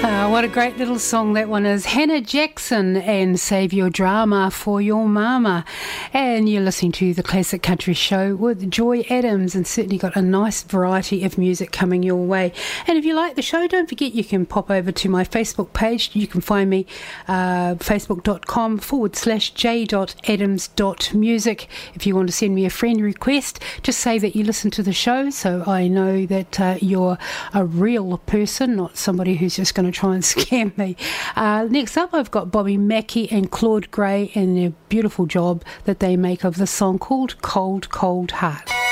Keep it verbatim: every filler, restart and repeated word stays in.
Uh, what a great little song that one is. Hannah Jackson and Save Your Drama for Your Mama. And you're listening to the Classic Country Show with Joy Adams, and certainly got a nice variety of music coming your way. And if you like the show, don't forget you can pop over to my Facebook page. You can find me uh, facebook.com forward slash j.adams.music. If you want to send me a friend request, just say that you listen to the show so I know that uh, you're a real person, not somebody who's just going to try and scam me. Uh, next up, I've got Bobby Mackey and Claude Gray and their beautiful job that they make of the song called Cold, Cold Heart.